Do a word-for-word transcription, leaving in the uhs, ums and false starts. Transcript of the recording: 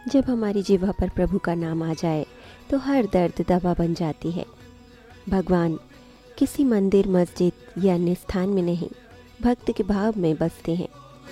जब हमारी जिह्वा पर प्रभु का नाम आ जाए तो हर दर्द दवा बन जाती है। भगवान किसी मंदिर, मस्जिद या अन्य स्थान में नहीं, भक्त के भाव में बसते हैं।